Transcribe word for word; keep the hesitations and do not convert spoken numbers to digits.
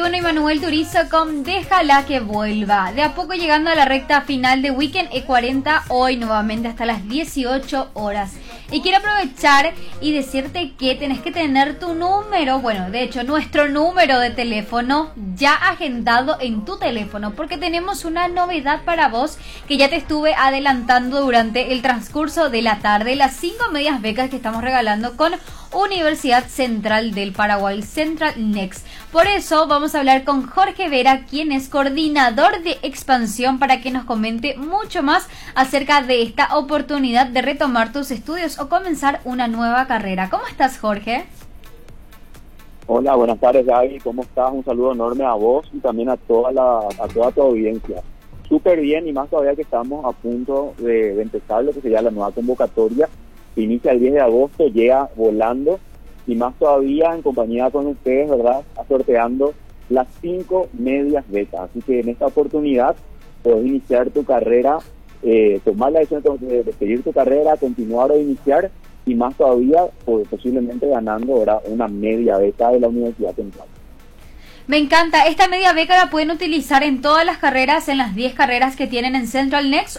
veintiuno y Manuel Turizo con Déjala que vuelva. De a poco llegando a la recta final de Weekend E cuarenta, hoy nuevamente hasta las dieciocho horas. Y quiero aprovechar y decirte que tenés que tener tu número, bueno, de hecho nuestro número de teléfono ya agendado en tu teléfono, porque tenemos una novedad para vos que ya te estuve adelantando durante el transcurso de la tarde, las cinco medias becas que estamos regalando con Universidad Central del Paraguay, Central Next. Por eso vamos a hablar con Jorge Vera, quien es coordinador de expansión, para que nos comente mucho más acerca de esta oportunidad de retomar tus estudios o comenzar una nueva carrera. ¿Cómo estás, Jorge? Hola, buenas tardes, Gaby. ¿Cómo estás? Un saludo enorme a vos y también a toda la a toda tu audiencia. Súper bien, y más todavía que estamos a punto de, de empezar lo que sería la nueva convocatoria. Inicia el diez de agosto, llega volando, y más todavía en compañía con ustedes, ¿verdad? Sorteando las cinco medias becas. Así que en esta oportunidad puedes iniciar tu carrera, eh, tomar la decisión de, de seguir tu carrera, continuar o iniciar, y más todavía pues, posiblemente ganando, ¿verdad?, una media beca de la Universidad Central. Me encanta. ¿Esta media beca la pueden utilizar en todas las carreras, en las diez carreras que tienen en Central Next,